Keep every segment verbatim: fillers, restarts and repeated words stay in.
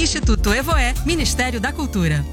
Instituto Evoé, Ministério da Cultura.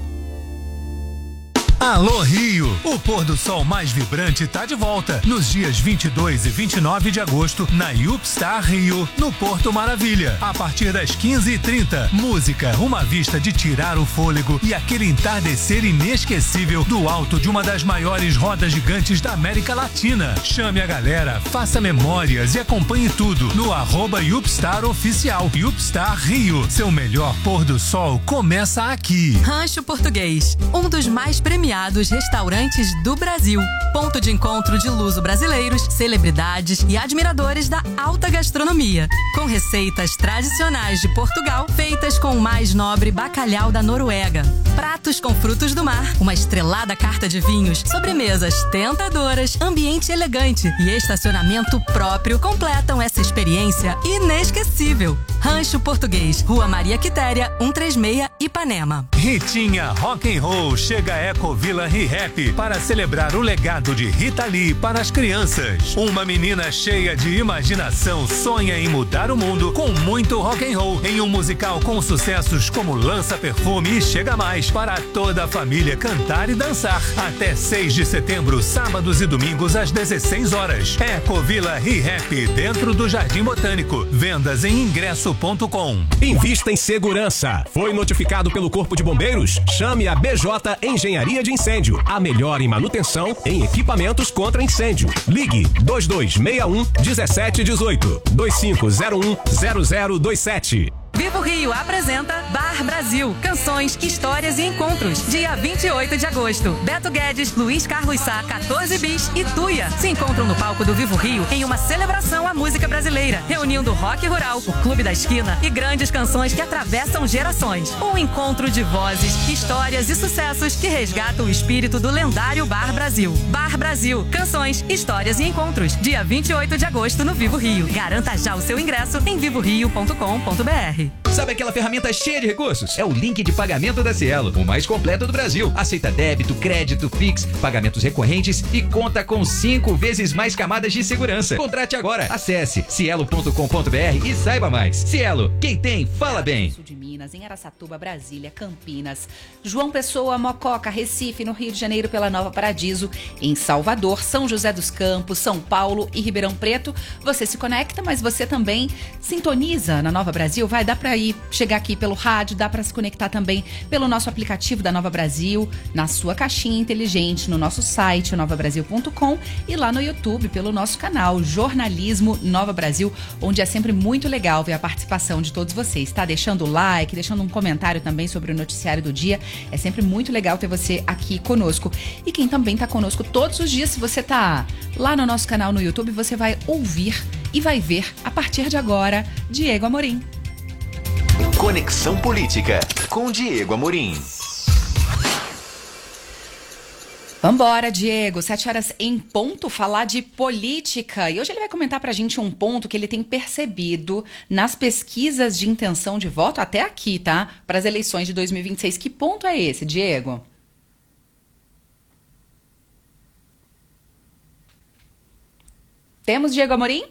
Alô Rio, o pôr do sol mais vibrante está de volta nos dias vinte e dois e vinte e nove de agosto na Yupstar Rio, no Porto Maravilha, a partir das quinze e trinta. Música, uma vista de tirar o fôlego e aquele entardecer inesquecível do alto de uma das maiores rodas gigantes da América Latina. Chame a galera, faça memórias e acompanhe tudo no arroba Yupstar Oficial. Yupstar Rio, seu melhor pôr do sol começa aqui. Rancho Português, um dos mais premiados restaurantes do Brasil. Ponto de encontro de luso-brasileiros, celebridades e admiradores da alta gastronomia. Com receitas tradicionais de Portugal, feitas com o mais nobre bacalhau da Noruega. Pratos com frutos do mar, uma estrelada carta de vinhos, sobremesas tentadoras, ambiente elegante e estacionamento próprio completam essa experiência inesquecível. Rancho Português, Rua Maria Quitéria, cento e trinta e seis, Ipanema. Ritinha Rock and Roll chega a Ecovila Re-Rap para celebrar o legado de Rita Lee para as crianças. Uma menina cheia de imaginação sonha em mudar o mundo com muito rock and roll em um musical com sucessos como Lança Perfume e Chega Mais para toda a família cantar e dançar. Até seis de setembro, sábados e domingos às dezesseis horas. Ecovila Re-Rap dentro do Jardim Botânico. Vendas em ingresso ponto com. Invista em segurança. Foi notificado pelo Corpo de Bombeiros? Chame a B J Engenharia de Incêndio, a melhor em manutenção em equipamentos contra incêndio. Ligue dois dois seis um, um sete um oito, dois cinco zero um, zero zero dois sete. Vivo Rio apresenta Bar Brasil, canções, histórias e encontros. Dia vinte e oito de agosto. Beto Guedes, Luiz Carlos Sá, quatorze bis e Tuia se encontram no palco do Vivo Rio em uma celebração à música brasileira, reunindo rock rural, o Clube da Esquina e grandes canções que atravessam gerações. Um encontro de vozes, histórias e sucessos que resgata o espírito do lendário Bar Brasil. Bar Brasil, canções, histórias e encontros. Dia vinte e oito de agosto no Vivo Rio. Garanta já o seu ingresso em vivo rio ponto com ponto br. Sabe aquela ferramenta cheia de recursos? É o link de pagamento da Cielo, o mais completo do Brasil. Aceita débito, crédito, Pix, pagamentos recorrentes e conta com cinco vezes mais camadas de segurança. Contrate agora. Acesse cielo ponto com ponto br e saiba mais. Cielo, quem tem, fala bem. Sul de Minas, em Araçatuba, Brasília, Campinas, João Pessoa, Mococa, Recife, no Rio de Janeiro pela Nova Paradiso, em Salvador, São José dos Campos, São Paulo e Ribeirão Preto. Você se conecta, mas você também sintoniza na Nova Brasil. Vai dar para ir chegar aqui pelo rádio, dá para se conectar também pelo nosso aplicativo da Nova Brasil, na sua caixinha inteligente, no nosso site, nova brasil ponto com, e lá no YouTube, pelo nosso canal Jornalismo Nova Brasil, onde é sempre muito legal ver a participação de todos vocês, tá? Deixando o like, deixando um comentário também sobre o noticiário do dia. É sempre muito legal ter você aqui conosco. E quem também tá conosco todos os dias, se você tá lá no nosso canal no YouTube, você vai ouvir e vai ver, a partir de agora, Diego Amorim. Conexão Política, com Diego Amorim. Vambora, Diego. Sete horas em ponto, falar de política. E hoje ele vai comentar pra gente um ponto que ele tem percebido nas pesquisas de intenção de voto, até aqui, tá? Para as eleições de dois mil e vinte e seis. Que ponto é esse, Diego? Temos Diego Amorim?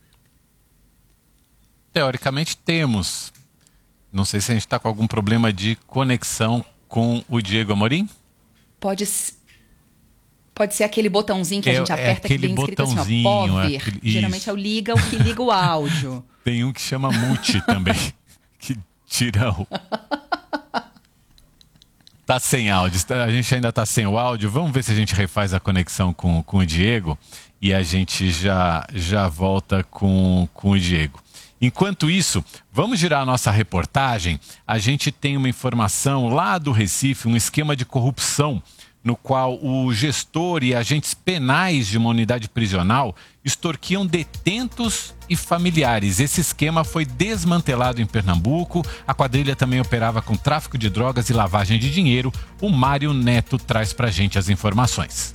Teoricamente temos. Não sei se a gente está com algum problema de conexão com o Diego Amorim. Pode, pode ser aquele botãozinho que é, a gente aperta, é que vem escrito assim, ó, pode ver. Aquele, Geralmente é o liga, o que liga o áudio. Tem um que chama mute também, que tira o... Tá sem áudio, a gente ainda tá sem o áudio. Vamos ver se a gente refaz a conexão com, com o Diego e a gente já, já volta com, com o Diego. Enquanto isso, vamos girar a nossa reportagem. A gente tem uma informação lá do Recife, um esquema de corrupção no qual o gestor e agentes penais de uma unidade prisional extorquiam detentos e familiares. Esse esquema foi desmantelado em Pernambuco. A quadrilha também operava com tráfico de drogas e lavagem de dinheiro. O Mário Neto traz pra gente as informações.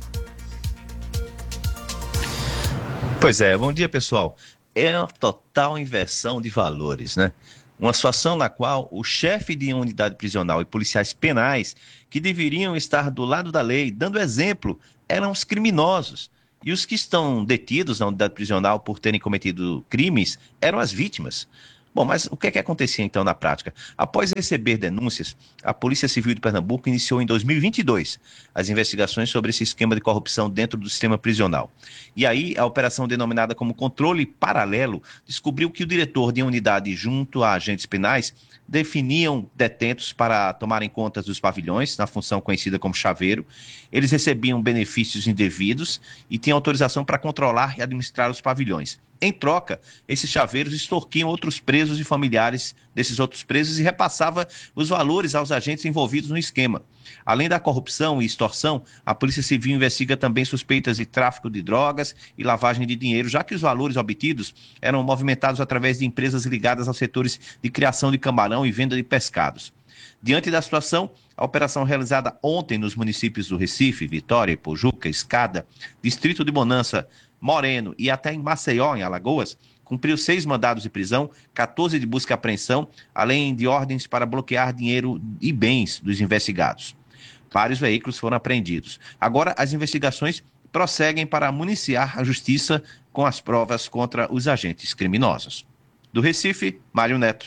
Pois é, bom dia, pessoal. É uma total inversão de valores, né? Uma situação na qual o chefe de unidade prisional e policiais penais, que deveriam estar do lado da lei, dando exemplo, eram os criminosos. E os que estão detidos na unidade prisional por terem cometido crimes eram as vítimas. Bom, mas o que é que acontecia então na prática? Após receber denúncias, a Polícia Civil de Pernambuco iniciou em dois mil e vinte e dois as investigações sobre esse esquema de corrupção dentro do sistema prisional. E aí, a operação denominada como controle paralelo descobriu que o diretor de unidade junto a agentes penais definiam detentos para tomarem contas dos pavilhões, na função conhecida como chaveiro. Eles recebiam benefícios indevidos e tinham autorização para controlar e administrar os pavilhões. Em troca, esses chaveiros extorquiam outros presos e familiares desses outros presos e repassava os valores aos agentes envolvidos no esquema. Além da corrupção e extorsão, a Polícia Civil investiga também suspeitas de tráfico de drogas e lavagem de dinheiro, já que os valores obtidos eram movimentados através de empresas ligadas aos setores de criação de camarão e venda de pescados. Diante da situação, a operação realizada ontem nos municípios do Recife, Vitória, Pojuca, Escada, Distrito de Bonança, Moreno e até em Maceió, em Alagoas, cumpriu seis mandados de prisão, quatorze de busca e apreensão, além de ordens para bloquear dinheiro e bens dos investigados. Vários veículos foram apreendidos. Agora, as investigações prosseguem para municiar a justiça com as provas contra os agentes criminosos. Do Recife, Mário Neto.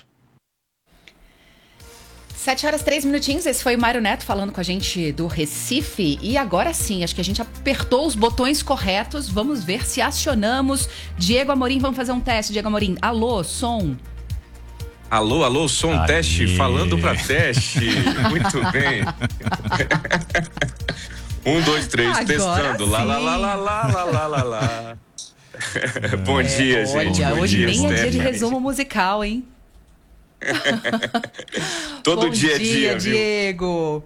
Sete horas, três minutinhos, esse foi o Mário Neto falando com a gente do Recife. E agora sim, acho que a gente apertou os botões corretos. Vamos ver se acionamos. Diego Amorim, vamos fazer um teste. Diego Amorim, alô, som. Alô, alô, som, Aê. teste, falando pra teste. Muito bem. Um, dois, três, Agora testando. Lá, lá, lá, lá, lá, lá, lá, lá, lá. Bom dia, é, gente. Olha, Bom hoje dia, nem é dia de Stephanie. resumo musical, hein? Todo Bom dia é dia, viu? Diego.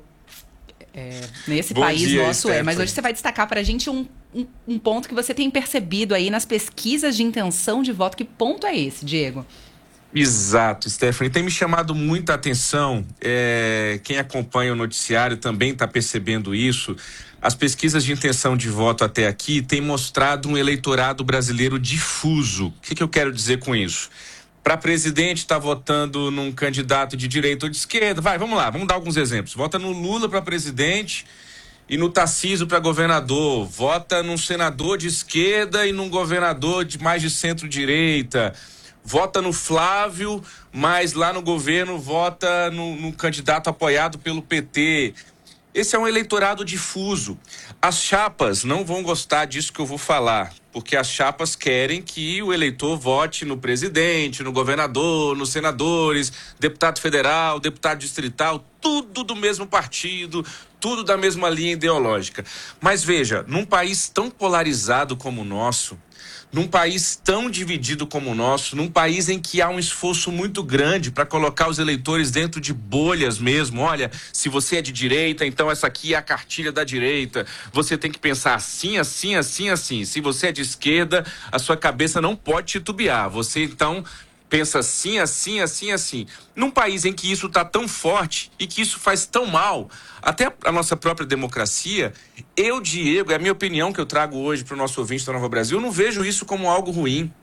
É, nesse Bom país dia, nosso é, mas Stephanie. hoje você vai destacar pra gente um, um, um ponto que você tem percebido aí nas pesquisas de intenção de voto. Que ponto é esse, Diego? Exato, Stephanie. Tem me chamado muita atenção. É, quem acompanha o noticiário também está percebendo isso. As pesquisas de intenção de voto até aqui têm mostrado um eleitorado brasileiro difuso. O que, que eu quero dizer com isso? Para presidente, está votando num candidato de direita ou de esquerda. Vai, vamos lá, vamos dar alguns exemplos. Vota no Lula para presidente e no Tarcísio para governador. Vota num senador de esquerda e num governador de mais de centro-direita. Vota no Flávio, mas lá no governo vota no, no candidato apoiado pelo P T. Esse é um eleitorado difuso. As chapas não vão gostar disso que eu vou falar, porque as chapas querem que o eleitor vote no presidente, no governador, nos senadores, deputado federal, deputado distrital, tudo do mesmo partido, tudo da mesma linha ideológica. Mas veja, num país tão polarizado como o nosso, num país tão dividido como o nosso, num país em que há um esforço muito grande para colocar os eleitores dentro de bolhas mesmo. Olha, se você é de direita, então essa aqui é a cartilha da direita. Você tem que pensar assim, assim, assim, assim. Se você é de esquerda, a sua cabeça não pode titubear. Você, então, pensa assim, assim, assim, assim. Num país em que isso está tão forte e que isso faz tão mal, até a nossa própria democracia, eu, Diego, é a minha opinião que eu trago hoje para o nosso ouvinte da Nova Brasil, eu não vejo isso como algo ruim.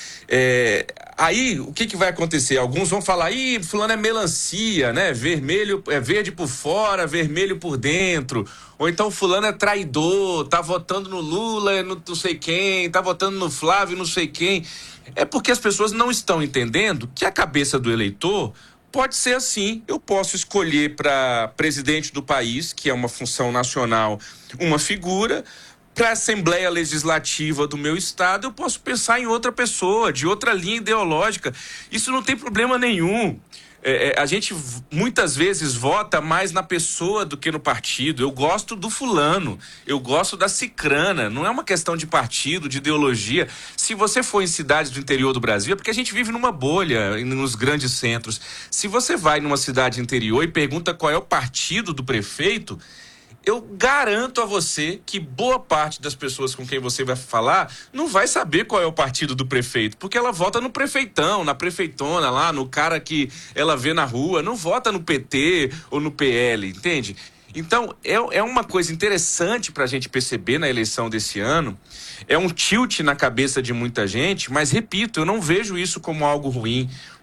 É, aí, o que, que vai acontecer? Alguns vão falar, ih, fulano é melancia, né? Vermelho, é verde por fora, vermelho por dentro. Ou então fulano é traidor, tá votando no Lula, no não sei quem, tá votando no Flávio, não sei quem. É porque as pessoas não estão entendendo que a cabeça do eleitor pode ser assim. Eu posso escolher para presidente do país, que é uma função nacional, uma figura. Para a Assembleia Legislativa do meu estado, eu posso pensar em outra pessoa, de outra linha ideológica. Isso não tem problema nenhum. É, é, a gente muitas vezes vota mais na pessoa do que no partido. Eu gosto do fulano, eu gosto da cicrana. Não é uma questão de partido, de ideologia. Se você for em cidades do interior do Brasil, é porque a gente vive numa bolha nos grandes centros. Se você vai numa cidade interior e pergunta qual é o partido do prefeito, eu garanto a você que boa parte das pessoas com quem você vai falar não vai saber qual é o partido do prefeito, porque ela vota no prefeitão, na prefeitona lá, no cara que ela vê na rua, não vota no P T ou no P L, entende? Então, é, é uma coisa interessante para a gente perceber na eleição desse ano, é um tilt na cabeça de muita gente, mas repito, eu não vejo isso como algo ruim.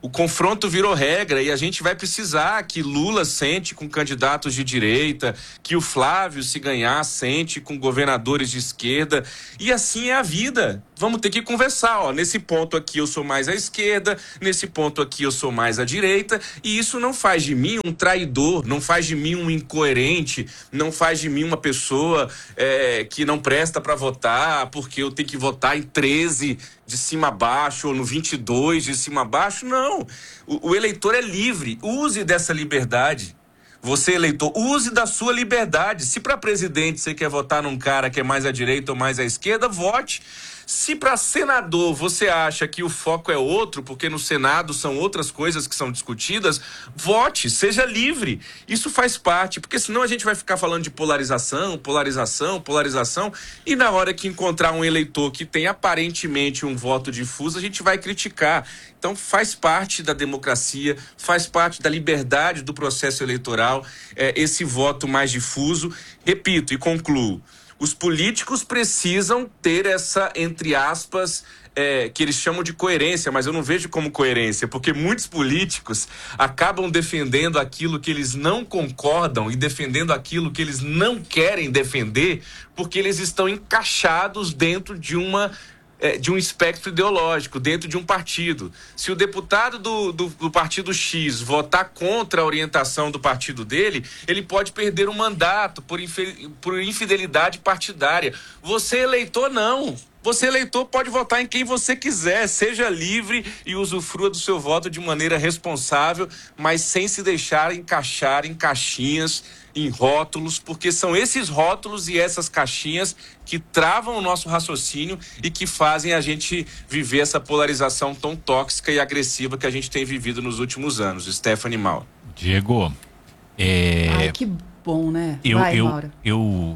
O confronto virou regra e a gente vai precisar que Lula sente com candidatos de direita, que o Flávio, se ganhar, sente com governadores de esquerda. E assim é a vida. Vamos ter que conversar, ó. Nesse ponto aqui eu sou mais à esquerda, nesse ponto aqui eu sou mais à direita, e isso não faz de mim um traidor, não faz de mim um incoerente, não faz de mim uma pessoa é, que não presta para votar, porque eu tenho que votar em treze de cima a baixo, ou no vinte e dois de cima a baixo. Não. O, o eleitor é livre. Use dessa liberdade. Você, eleitor, use da sua liberdade. Se para presidente você quer votar num cara que é mais à direita ou mais à esquerda, vote. Se para senador você acha que o foco é outro, porque no Senado são outras coisas que são discutidas, vote, seja livre. Isso faz parte, porque senão a gente vai ficar falando de polarização, polarização, polarização, e na hora que encontrar um eleitor que tem aparentemente um voto difuso, a gente vai criticar. Então faz parte da democracia, faz parte da liberdade do processo eleitoral, é, esse voto mais difuso. Repito e concluo. Os políticos precisam ter essa, entre aspas, é, que eles chamam de coerência, mas eu não vejo como coerência, porque muitos políticos acabam defendendo aquilo que eles não concordam e defendendo aquilo que eles não querem defender, porque eles estão encaixados dentro de uma... de um espectro ideológico, dentro de um partido. Se o deputado do, do, do partido X votar contra a orientação do partido dele, ele pode perder um mandato por, infe, por infidelidade partidária. Você, eleitor, não. Você, eleitor, pode votar em quem você quiser, seja livre e usufrua do seu voto de maneira responsável, mas sem se deixar encaixar em caixinhas, em rótulos, porque são esses rótulos e essas caixinhas que travam o nosso raciocínio e que fazem a gente viver essa polarização tão tóxica e agressiva que a gente tem vivido nos últimos anos. Stephanie Mauro. Diego, é... Ai, que bom, né? Eu, Vai, eu, Mauro. eu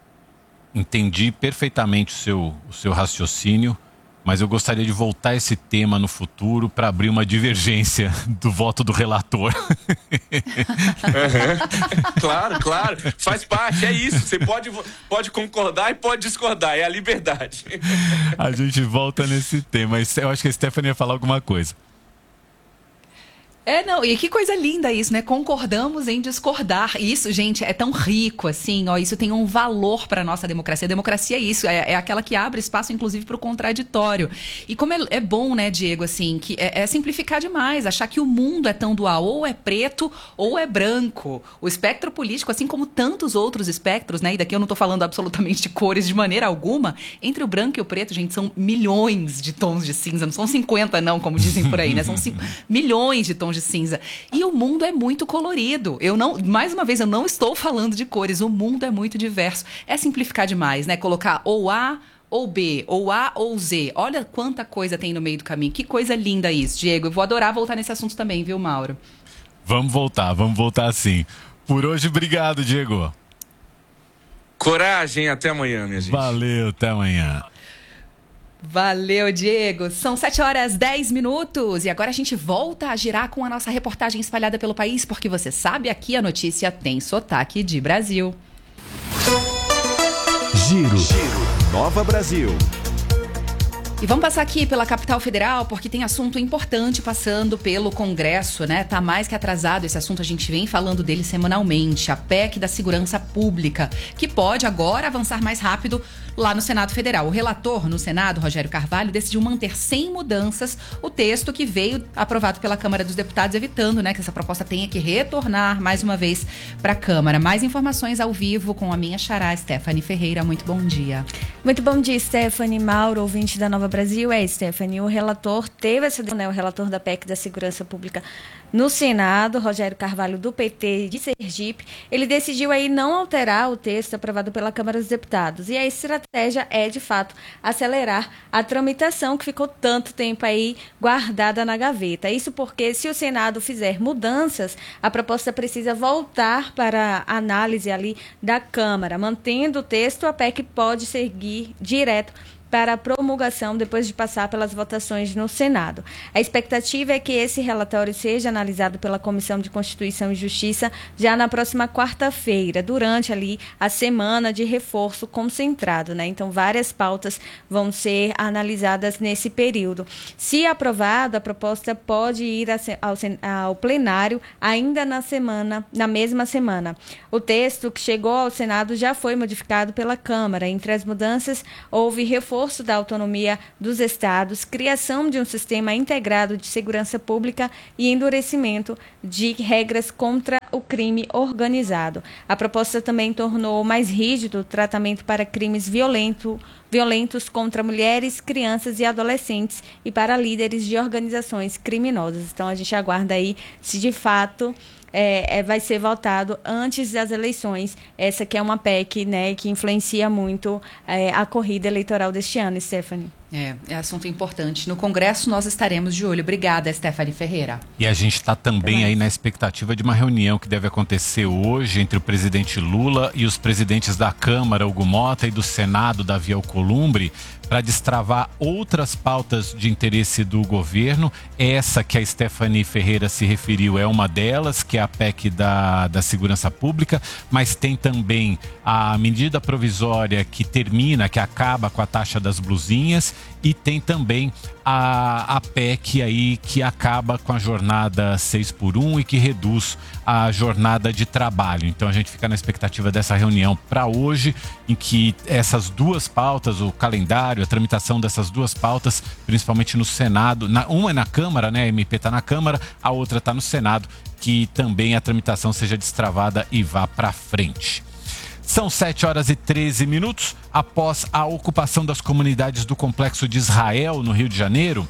entendi perfeitamente o seu, o seu raciocínio, mas eu gostaria de voltar esse tema no futuro para abrir uma divergência do voto do relator. Uhum. Claro, claro. Faz parte, é isso. Você pode, pode concordar e pode discordar. É a liberdade. A gente volta nesse tema. Eu acho que a Stephanie ia falar alguma coisa. É, não, e que coisa linda isso, né? Concordamos em discordar. Isso, gente, é tão rico, assim, ó, isso tem um valor para nossa democracia. A democracia é isso, é, é aquela que abre espaço, inclusive, para o contraditório. E como é, é bom, né, Diego, assim, que é, é simplificar demais, achar que o mundo é tão dual, ou é preto ou é branco. O espectro político, assim como tantos outros espectros, né, e daqui eu não tô falando absolutamente de cores de maneira alguma, entre o branco e o preto, gente, são milhões de tons de cinza, não são cinquenta não, como dizem por aí, né, são cinco, milhões de tons de cinza. E o mundo é muito colorido. Eu não, mais uma vez, eu não estou falando de cores. O mundo é muito diverso. É simplificar demais, né? Colocar ou A ou B, ou A ou Z. Olha quanta coisa tem no meio do caminho. Que coisa linda isso, Diego. Eu vou adorar voltar nesse assunto também, viu, Mauro? Vamos voltar, vamos voltar sim. Por hoje, obrigado, Diego. Coragem, até amanhã, minha gente. Valeu, até amanhã. Valeu, Diego. São sete horas e dez minutos e agora a gente volta a girar com a nossa reportagem espalhada pelo país, porque você sabe, aqui a notícia tem sotaque de Brasil. Giro. Giro. Nova Brasil. E vamos passar aqui pela capital federal, porque tem assunto importante passando pelo Congresso, né? Tá mais que atrasado esse assunto, a gente vem falando dele semanalmente. A P E C da Segurança Pública, que pode agora avançar mais rápido lá no Senado Federal. O relator no Senado, Rogério Carvalho, decidiu manter sem mudanças o texto que veio aprovado pela Câmara dos Deputados, evitando, né, que essa proposta tenha que retornar mais uma vez para a Câmara. Mais informações ao vivo com a minha xará, Stephanie Ferreira. Muito bom dia. Muito bom dia, Stephanie. Mauro, ouvinte da Nova Brasil. É, Stephanie, o relator teve essa, né, o relator da P E C da Segurança Pública no Senado, Rogério Carvalho, do P T de Sergipe, ele decidiu aí não alterar o texto aprovado pela Câmara dos Deputados. E a estratégia é, de fato, acelerar a tramitação que ficou tanto tempo aí guardada na gaveta. Isso porque, se o Senado fizer mudanças, a proposta precisa voltar para a análise ali da Câmara. Mantendo o texto, a P E C pode seguir direto para a promulgação depois de passar pelas votações no Senado. A expectativa é que esse relatório seja analisado pela Comissão de Constituição e Justiça já na próxima quarta-feira, durante ali a semana de reforço concentrado, né? Então, várias pautas vão ser analisadas nesse período. Se aprovado, a proposta pode ir ao, ao plenário ainda na semana, na mesma semana. O texto que chegou ao Senado já foi modificado pela Câmara. Entre as mudanças, houve reforço da autonomia dos estados, criação de um sistema integrado de segurança pública e endurecimento de regras contra o crime organizado. A proposta também tornou mais rígido o tratamento para crimes violento, violentos contra mulheres, crianças e adolescentes e para líderes de organizações criminosas. Então, a gente aguarda aí se de fato É, é, vai ser votado antes das eleições. Essa que é uma P E C, né, que influencia muito é, a corrida eleitoral deste ano, Stephanie. É, é assunto importante. No Congresso nós estaremos de olho. Obrigada, Stephanie Ferreira. E a gente está também aí na expectativa de uma reunião que deve acontecer hoje entre o presidente Lula e os presidentes da Câmara, Hugo Mota, e do Senado, Davi Alcolumbre, para destravar outras pautas de interesse do governo. Essa que a Stephanie Ferreira se referiu é uma delas, que é a P E C da, da Segurança Pública, mas tem também a medida provisória que termina, que acaba com a taxa das blusinhas, e tem também a, a P E C aí que acaba com a jornada seis por um e que reduz a jornada de trabalho. Então a gente fica na expectativa dessa reunião para hoje, em que essas duas pautas, o calendário, a tramitação dessas duas pautas, principalmente no Senado, na, uma é na Câmara, né, a M P está na Câmara, a outra está no Senado, que também a tramitação seja destravada e vá para frente. São sete horas e treze minutos. Após a ocupação das comunidades do Complexo de Israel, no Rio de Janeiro,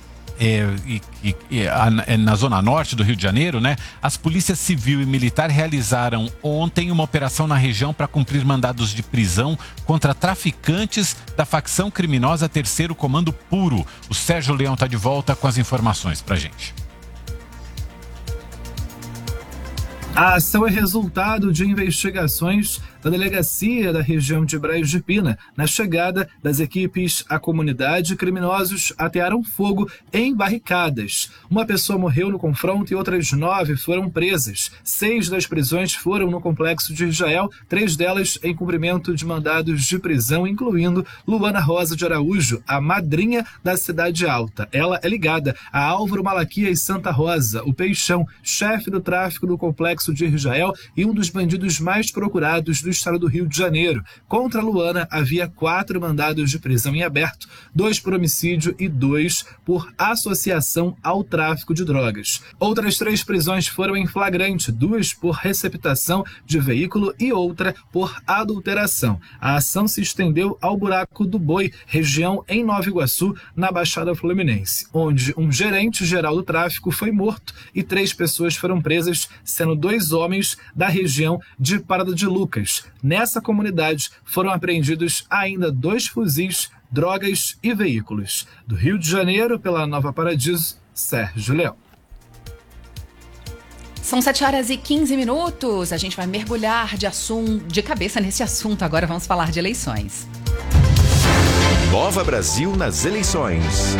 é, e, e, e, a, na zona norte do Rio de Janeiro, né, as polícias civil e militar realizaram ontem uma operação na região para cumprir mandados de prisão contra traficantes da facção criminosa Terceiro Comando Puro. O Sérgio Leão está de volta com as informações para a gente. A ação é resultado de investigações da Delegacia da região de Braz de Pina. Na chegada das equipes à comunidade, criminosos atearam fogo em barricadas. Uma pessoa morreu no confronto e outras nove foram presas. Seis das prisões foram no Complexo de Israel, três delas em cumprimento de mandados de prisão, incluindo Luana Rosa de Araújo, a madrinha da Cidade Alta. Ela é ligada a Álvaro Malaquias Santa Rosa, o Peixão, chefe do tráfico do Complexo de Israel e um dos bandidos mais procurados do estado do Rio de Janeiro. Contra Luana havia quatro mandados de prisão em aberto, dois por homicídio e dois por associação ao tráfico de drogas. Outras três prisões foram em flagrante, duas por receptação de veículo e outra por adulteração. A ação se estendeu ao Buraco do Boi, região em Nova Iguaçu, na Baixada Fluminense, onde um gerente geral do tráfico foi morto e três pessoas foram presas, sendo dois homens da região de Parada de Lucas. Nessa comunidade foram apreendidos ainda dois fuzis, drogas e veículos. Do Rio de Janeiro, pela Nova Paradiso, Sérgio Leão. São sete horas e quinze minutos. A gente vai mergulhar de, assunto, de cabeça nesse assunto. Agora vamos falar de eleições. Nova Brasil nas eleições.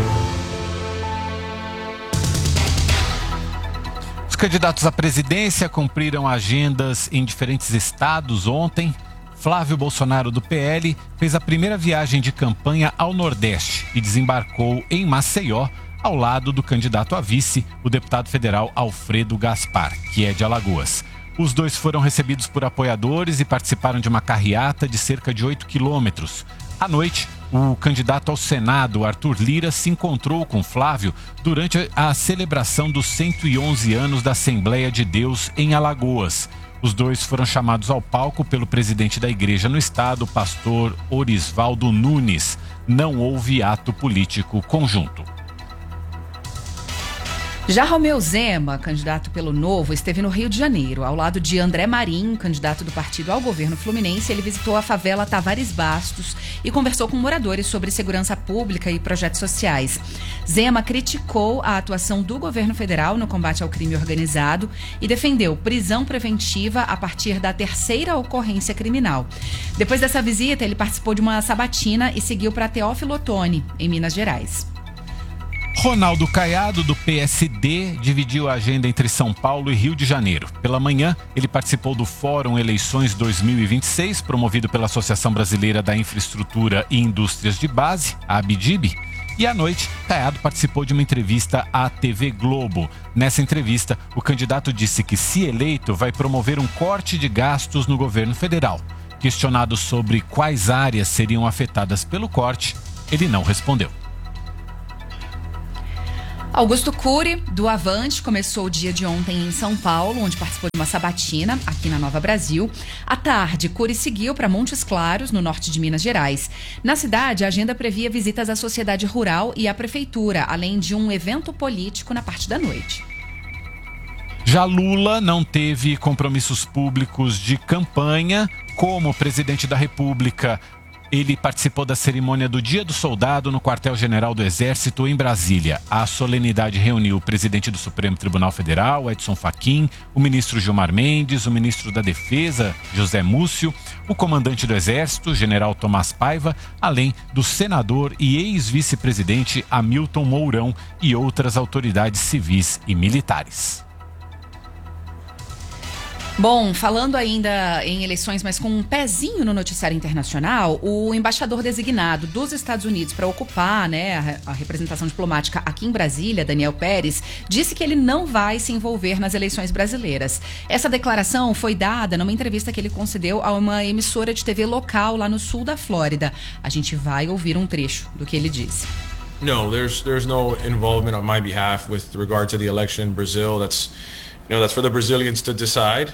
Os candidatos à presidência cumpriram agendas em diferentes estados ontem. Flávio Bolsonaro, do P L, fez a primeira viagem de campanha ao Nordeste e desembarcou em Maceió, ao lado do candidato a vice, o deputado federal Alfredo Gaspar, que é de Alagoas. Os dois foram recebidos por apoiadores e participaram de uma carreata de cerca de oito quilômetros. À noite, o candidato ao Senado, Arthur Lira, se encontrou com Flávio durante a celebração dos cento e onze anos da Assembleia de Deus em Alagoas. Os dois foram chamados ao palco pelo presidente da igreja no estado, pastor Orisvaldo Nunes. Não houve ato político conjunto. Já Romeu Zema, candidato pelo Novo, esteve no Rio de Janeiro. Ao lado de André Marim, candidato do partido ao governo fluminense, ele visitou a favela Tavares Bastos e conversou com moradores sobre segurança pública e projetos sociais. Zema criticou a atuação do governo federal no combate ao crime organizado e defendeu prisão preventiva a partir da terceira ocorrência criminal. Depois dessa visita, ele participou de uma sabatina e seguiu para Teófilo Otoni, em Minas Gerais. Ronaldo Caiado, do P S D, dividiu a agenda entre São Paulo e Rio de Janeiro. Pela manhã, ele participou do Fórum Eleições dois mil e vinte e seis, promovido pela Associação Brasileira da Infraestrutura e Indústrias de Base, a ABDIB. E à noite, Caiado participou de uma entrevista à T V Globo. Nessa entrevista, o candidato disse que, se eleito, vai promover um corte de gastos no governo federal. Questionado sobre quais áreas seriam afetadas pelo corte, ele não respondeu. Augusto Cury, do Avante, começou o dia de ontem em São Paulo, onde participou de uma sabatina aqui na Nova Brasil. À tarde, Cury seguiu para Montes Claros, no norte de Minas Gerais. Na cidade, a agenda previa visitas à sociedade rural e à prefeitura, além de um evento político na parte da noite. Já Lula não teve compromissos públicos de campanha. Como presidente da República, ele participou da cerimônia do Dia do Soldado no Quartel-General do Exército, em Brasília. A solenidade reuniu o presidente do Supremo Tribunal Federal, Edson Fachin, o ministro Gilmar Mendes, o ministro da Defesa, José Múcio, o comandante do Exército, general Tomás Paiva, além do senador e ex-vice-presidente Hamilton Mourão e outras autoridades civis e militares. Bom, falando ainda em eleições, mas com um pezinho no noticiário internacional, o embaixador designado dos Estados Unidos para ocupar, né, a representação diplomática aqui em Brasília, Daniel Pérez, disse que ele não vai se envolver nas eleições brasileiras. Essa declaração foi dada numa entrevista que ele concedeu a uma emissora de T V local lá no sul da Flórida. A gente vai ouvir um trecho do que ele disse. No, there's there's no involvement on my behalf with regard to the election in Brazil. That's, you know, that's for the Brazilians to decide.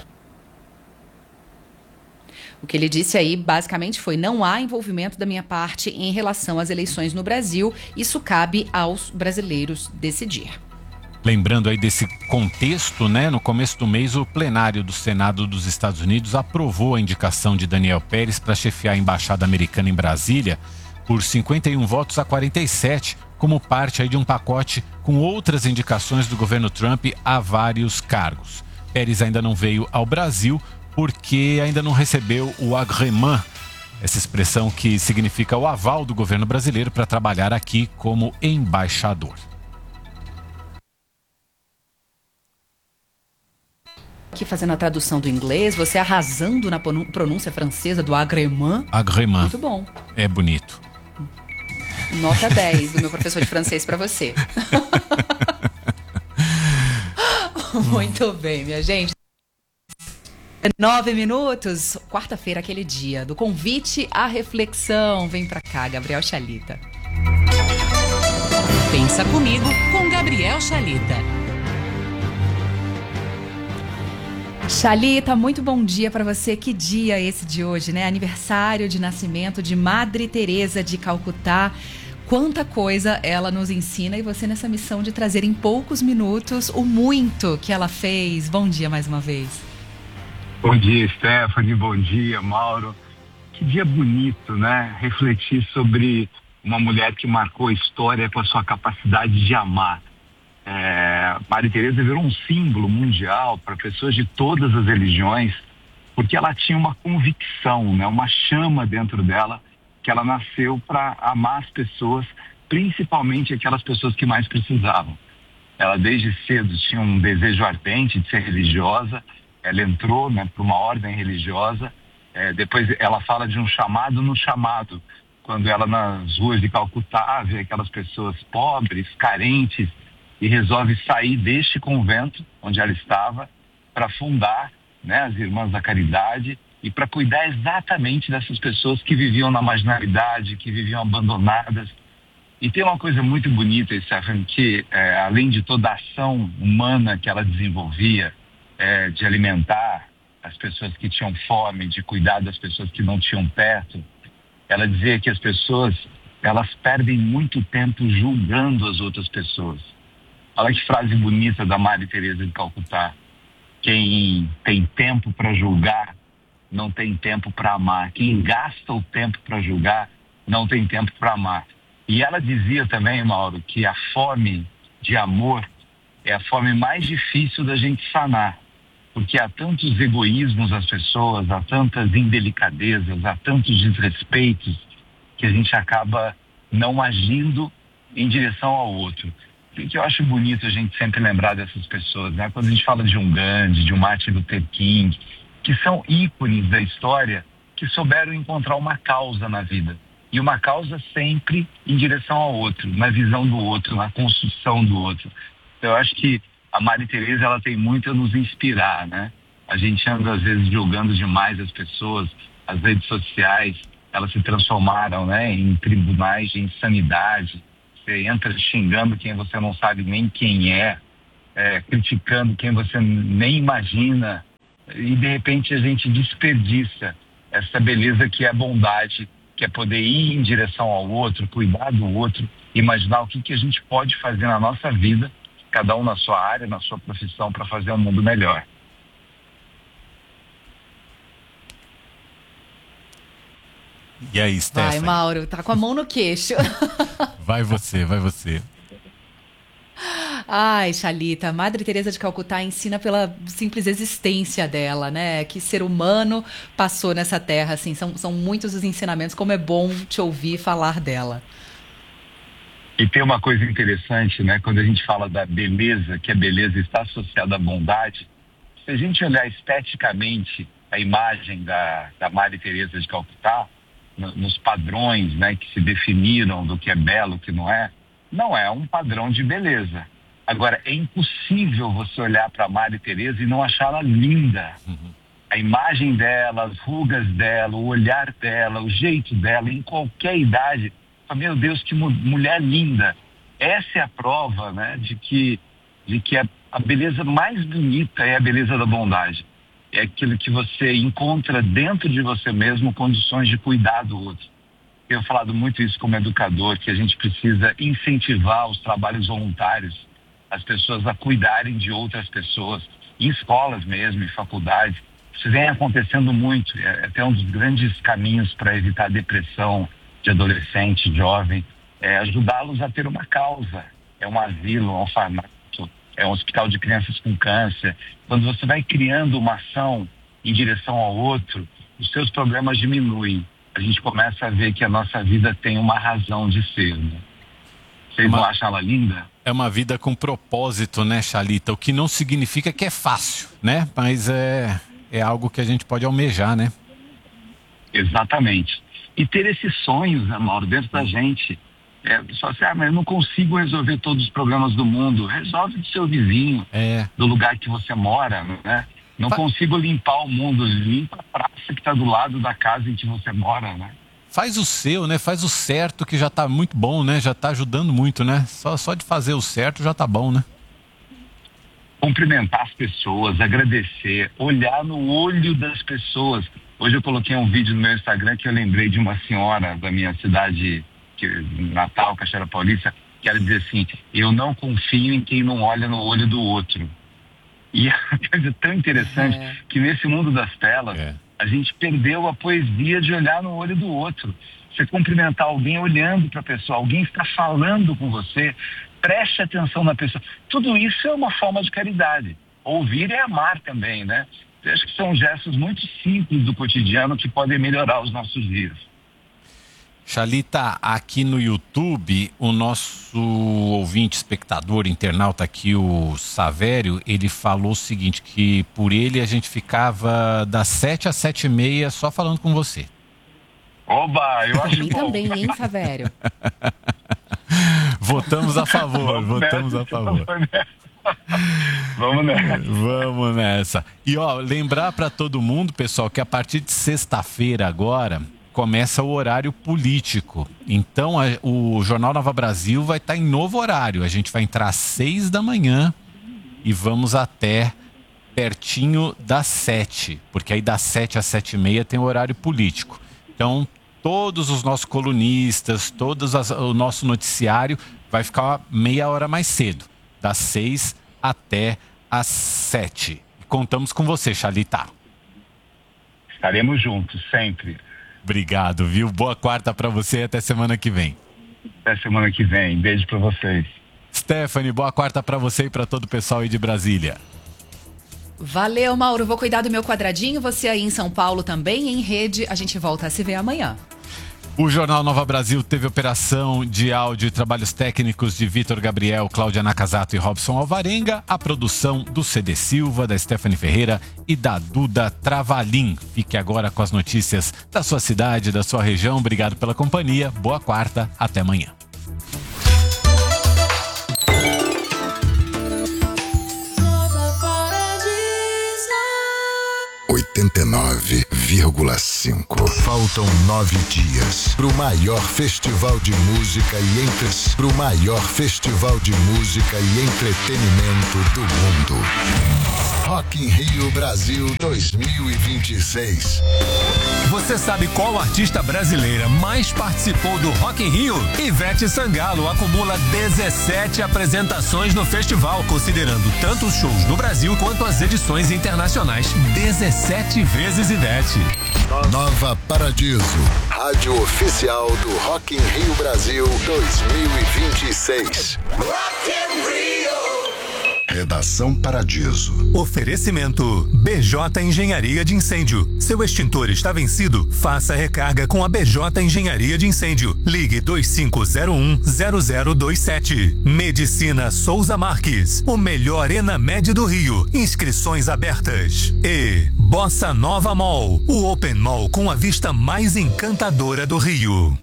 O que ele disse aí, basicamente, foi: não há envolvimento da minha parte em relação às eleições no Brasil. Isso cabe aos brasileiros decidir. Lembrando aí desse contexto, né? No começo do mês, o plenário do Senado dos Estados Unidos aprovou a indicação de Daniel Pérez para chefiar a embaixada americana em Brasília por cinquenta e um votos a quarenta e sete, como parte aí de um pacote com outras indicações do governo Trump a vários cargos. Pérez ainda não veio ao Brasil porque ainda não recebeu o agrément, essa expressão que significa o aval do governo brasileiro para trabalhar aqui como embaixador. Aqui fazendo a tradução do inglês, você arrasando na pronúncia francesa do agrément. Agrément. Muito bom. É bonito. Nota dez do meu professor de francês para você. Muito bem, minha gente. Nove minutos, quarta-feira, aquele dia do convite à reflexão. Vem pra cá, Gabriel Chalita. Pensa comigo com Gabriel Chalita. Chalita, muito bom dia para você. Que dia esse de hoje, né? Aniversário de nascimento de Madre Teresa de Calcutá. Quanta coisa ela nos ensina, e você nessa missão de trazer em poucos minutos o muito que ela fez. Bom dia mais uma vez. Bom dia, Stephanie. Bom dia, Mauro. Que dia bonito, né? Refletir sobre uma mulher que marcou a história com a sua capacidade de amar. É, Madre Teresa virou um símbolo mundial para pessoas de todas as religiões, porque ela tinha uma convicção, né? Uma chama dentro dela, que ela nasceu para amar as pessoas, principalmente aquelas pessoas que mais precisavam. Ela desde cedo tinha um desejo ardente de ser religiosa. Ela entrou, né, para uma ordem religiosa. É, depois ela fala de um chamado no chamado, quando ela nas ruas de Calcutá vê aquelas pessoas pobres, carentes, e resolve sair deste convento onde ela estava para fundar, né, as Irmãs da Caridade, e para cuidar exatamente dessas pessoas que viviam na marginalidade, que viviam abandonadas. E tem uma coisa muito bonita, Stephanie, que é, além de toda a ação humana que ela desenvolvia, É, de alimentar as pessoas que tinham fome, de cuidar das pessoas que não tinham perto. Ela dizia que as pessoas, elas perdem muito tempo julgando as outras pessoas. Olha que frase bonita da Madre Teresa de Calcutá. Quem tem tempo para julgar, não tem tempo para amar. Quem gasta o tempo para julgar, não tem tempo para amar. E ela dizia também, Mauro, que a fome de amor é a fome mais difícil da gente sanar. Porque há tantos egoísmos das pessoas, há tantas indelicadezas, há tantos desrespeitos, que a gente acaba não agindo em direção ao outro. E que eu acho bonito a gente sempre lembrar dessas pessoas, né? Quando a gente fala de um Gandhi, de um Martin Luther King, que são ícones da história, que souberam encontrar uma causa na vida. E uma causa sempre em direção ao outro, na visão do outro, na construção do outro. Então, eu acho que a Madre Teresa, ela tem muito a nos inspirar, né? A gente anda, às vezes, julgando demais as pessoas, as redes sociais, elas se transformaram, né, em tribunais de insanidade. Você entra xingando quem você não sabe nem quem é, é, criticando quem você nem imagina, e de repente a gente desperdiça essa beleza que é a bondade, que é poder ir em direção ao outro, cuidar do outro, imaginar o que, que a gente pode fazer na nossa vida, cada um na sua área, na sua profissão, para fazer um mundo melhor. E aí, Stephanie? Vai, Mauro, tá com a mão no queixo. Vai você, vai você. Ai, Xalita, a Madre Teresa de Calcutá ensina pela simples existência dela, né? Que ser humano passou nessa terra, assim, são, são muitos os ensinamentos, como é bom te ouvir falar dela. E tem uma coisa interessante, né? Quando a gente fala da beleza, que a beleza está associada à bondade, se a gente olhar esteticamente a imagem da, da Madre Teresa de Calcutá, no, nos padrões, né, que se definiram do que é belo, o que não é, não é um padrão de beleza. Agora, é impossível você olhar para a Madre Teresa e não achá-la linda. Uhum. A imagem dela, as rugas dela, o olhar dela, o jeito dela, em qualquer idade, meu Deus, que mu- mulher linda. Essa é a prova, né, de que, de que a, a beleza mais bonita é a beleza da bondade. É aquilo que você encontra dentro de você mesmo condições de cuidar do outro. Eu tenho falado muito isso como educador, que a gente precisa incentivar os trabalhos voluntários, as pessoas a cuidarem de outras pessoas, em escolas mesmo, em faculdades. Isso vem acontecendo muito, é até um dos grandes caminhos para evitar depressão de adolescente, jovem, é ajudá-los a ter uma causa. É um asilo, um orfanato, é um hospital de crianças com câncer. Quando você vai criando uma ação em direção ao outro, os seus problemas diminuem. A gente começa a ver que a nossa vida tem uma razão de ser, né? Vocês uma, não acham ela linda? É uma vida com propósito, né, Xalita? O que não significa que é fácil, né? Mas é, é algo que a gente pode almejar, né? Exatamente. E ter esses sonhos, né, Mauro, dentro da gente. É, só assim, ah, mas eu não consigo resolver todos os problemas do mundo. Resolve do seu vizinho, é. do lugar que você mora, né? Não Fa- consigo limpar o mundo, limpa a praça que está do lado da casa em que você mora, né? Faz o seu, né? Faz o certo, que já tá muito bom, né? Já tá ajudando muito, né? Só, só de fazer o certo já tá bom, né? Cumprimentar as pessoas, agradecer, olhar no olho das pessoas. Hoje eu coloquei um vídeo no meu Instagram que eu lembrei de uma senhora da minha cidade, que, Natal, Cachoeira Paulista, que ela dizia assim: eu não confio em quem não olha no olho do outro. E é uma coisa tão interessante é. que nesse mundo das telas, é. a gente perdeu a poesia de olhar no olho do outro. Você cumprimentar alguém olhando para a pessoa, alguém está falando com você, preste atenção na pessoa. Tudo isso é uma forma de caridade. Ouvir é amar também, né? Eu acho que são gestos muito simples do cotidiano que podem melhorar os nossos dias. Xalita, aqui no YouTube, o nosso ouvinte, espectador, internauta aqui, o Savério, ele falou o seguinte, que por ele a gente ficava das sete às sete e meia só falando com você. Oba, eu acho bom. também, hein, Savério? Votamos a favor, votamos a favor. Vamos nessa. Vamos nessa. E ó, lembrar para todo mundo, pessoal, que a partir de sexta-feira agora começa o horário político. Então a, o Jornal Nova Brasil vai estar em novo horário. A gente vai entrar às seis da manhã e vamos até pertinho das sete, porque aí das sete às sete e meia tem o horário político. Então todos os nossos colunistas, todos as, o nosso noticiário vai ficar meia hora mais cedo. das seis até às sete. Contamos com você, Chalita. Estaremos juntos, sempre. Obrigado, viu? Boa quarta pra você e até semana que vem. Até semana que vem. Beijo pra vocês. Stephanie, boa quarta pra você e pra todo o pessoal aí de Brasília. Valeu, Mauro. Vou cuidar do meu quadradinho. Você aí em São Paulo também, em rede. A gente volta a se ver amanhã. O Jornal Nova Brasil teve operação de áudio e trabalhos técnicos de Vitor Gabriel, Cláudia Nakazato e Robson Alvarenga. A produção do C D Silva, da Stephanie Ferreira e da Duda Travalim. Fique agora com as notícias da sua cidade, da sua região. Obrigado pela companhia. Boa quarta. Até amanhã. oitenta e nove vírgula cinco. Faltam nove dias para o maior festival de música e entre... para o maior festival de música e entretenimento do mundo. Rock in Rio Brasil dois mil e vinte e seis. Você sabe qual artista brasileira mais participou do Rock in Rio? Ivete Sangalo acumula dezessete apresentações no festival, considerando tanto os shows no Brasil quanto as edições internacionais. dezessete vezes Ivete. Nova Paradiso, rádio oficial do Rock in Rio Brasil dois mil e vinte e seis. Rock in Rio. Redação Paradiso. Oferecimento B J Engenharia de Incêndio. Seu extintor está vencido? Faça recarga com a B J Engenharia de Incêndio. Ligue dois cinco zero um zero zero dois sete. Medicina Souza Marques. O melhor Enamed do Rio. Inscrições abertas. E Bossa Nova Mall. O Open Mall com a vista mais encantadora do Rio.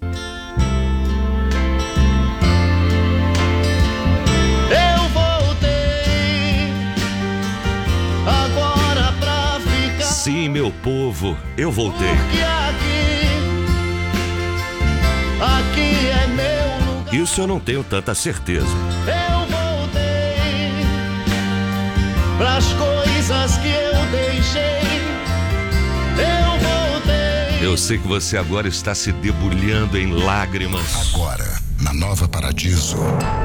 Sim, meu povo, eu voltei. Porque aqui, aqui é meu lugar. Isso eu não tenho tanta certeza. Eu voltei pras coisas que eu deixei. Eu voltei. Eu sei que você agora está se debulhando em lágrimas. Agora, na Nova Paradiso.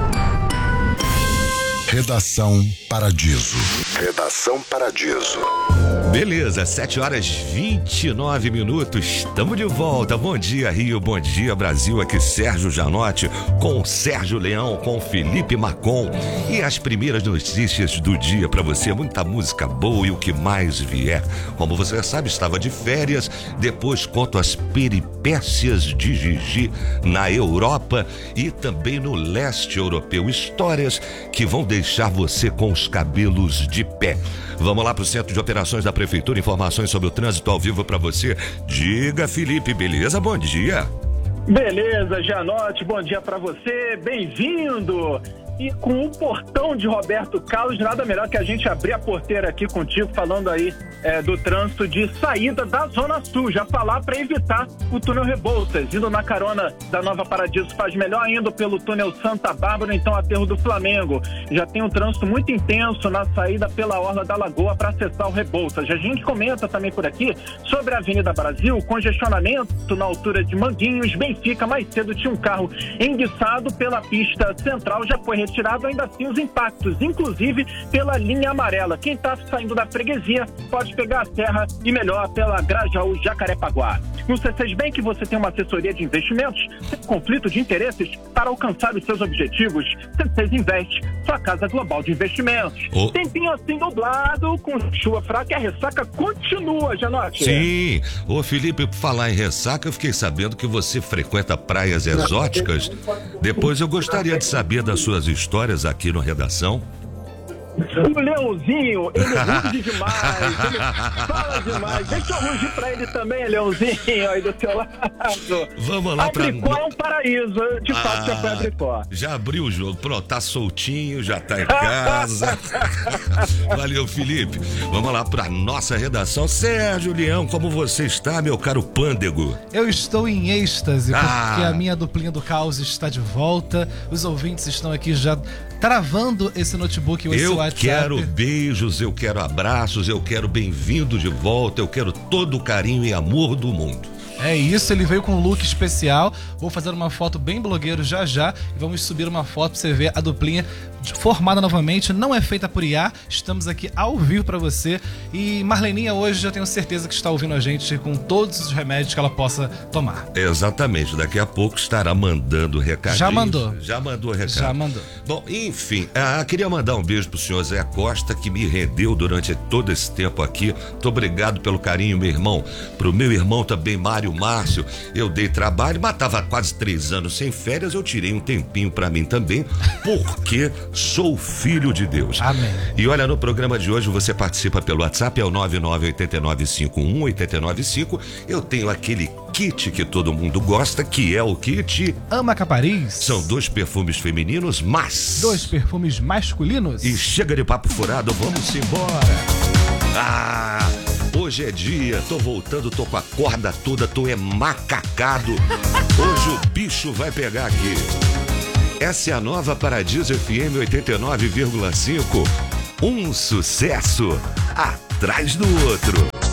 Redação Paradiso. Redação Paradiso. Beleza, sete horas e vinte e nove minutos. Estamos de volta. Bom dia, Rio. Bom dia, Brasil. Aqui Sérgio Janotti com Sérgio Leão, com Felipe Macon. E as primeiras notícias do dia para você. Muita música boa e o que mais vier. Como você já sabe, estava de férias. Depois conto as peripécias de Gigi na Europa e também no leste europeu. Histórias que vão deixar você com os cabelos de pé. Vamos lá para o Centro de Operações da Prefeitura, informações sobre o trânsito ao vivo para você. Diga, Felipe, beleza? Bom dia. Beleza, Janotti, bom dia para você, bem-vindo. E com o portão de Roberto Carlos, nada melhor que a gente abrir a porteira aqui contigo, falando aí é, do trânsito de saída da Zona Sul, já falar para evitar o túnel Rebouças, indo na carona da Nova Paradiso, faz melhor indo pelo túnel Santa Bárbara, então aterro do Flamengo. Já tem um trânsito muito intenso na saída pela Orla da Lagoa para acessar o Rebouças. A gente comenta também por aqui sobre a Avenida Brasil, congestionamento na altura de Manguinhos, Benfica. Mais cedo tinha um carro enguiçado pela pista central, já foi retirado, ainda assim os impactos, inclusive pela linha amarela. Quem está saindo da freguesia pode pegar a serra e melhor pela Grajaú Jacarepaguá. No C seis Bank você tem uma assessoria de investimentos, tem conflito de interesses para alcançar os seus objetivos. C seis Investe, sua casa global de investimentos. Oh. Tempinho assim nublado, com chuva fraca e a ressaca continua, Janotti. Sim. Ô Felipe, por falar em ressaca, eu fiquei sabendo que você frequenta praias exóticas. Depois eu gostaria de saber das suas histórias aqui no Redação. O Leãozinho, ele ruge demais, ele fala demais. Deixa eu rugir pra ele também, Leãozinho, aí do seu lado. Vamos lá pra... Abricó é um paraíso, de fato, já foi Abricó. Já abriu o jogo, pronto, tá soltinho, já tá em casa. Valeu, Felipe. Vamos lá pra nossa redação. Sérgio Leão, como você está, meu caro pândego? Eu estou em êxtase, Ah. porque a minha duplinha do caos está de volta. Os ouvintes estão aqui já travando esse notebook e esse Eu WhatsApp. quero beijos, eu quero abraços, eu quero bem-vindo de volta, eu quero todo o carinho e amor do mundo. É isso, ele veio com um look especial. Vou fazer uma foto bem blogueiro já já e vamos subir uma foto pra você ver a duplinha formada novamente. Não é feita por I A, estamos aqui ao vivo pra você. E Marleninha hoje eu tenho certeza que está ouvindo a gente com todos os remédios que ela possa tomar. Exatamente, daqui a pouco estará mandando recadinho. Já mandou. Já mandou recado. Já mandou. Bom, enfim, ah, queria mandar um beijo pro senhor Zé Costa, que me rendeu durante todo esse tempo aqui. Muito obrigado pelo carinho, meu irmão. Pro meu irmão também, Mário Márcio, eu dei trabalho, mas tava quase três anos sem férias, eu tirei um tempinho pra mim também, porque sou filho de Deus. Amém. E olha, no programa de hoje você participa pelo WhatsApp, é o nove nove oito nove cinco um oito nove cinco. Eu tenho aquele kit que todo mundo gosta, que é o kit Ama Capariz. São dois perfumes femininos, mas dois perfumes masculinos. E chega de papo furado, vamos embora. Ah, hoje é dia, tô voltando, tô com a corda toda, tô é macacado. Hoje o bicho vai pegar aqui. Essa é a nova Paradiso F M oitenta e nove vírgula cinco. Um sucesso atrás do outro.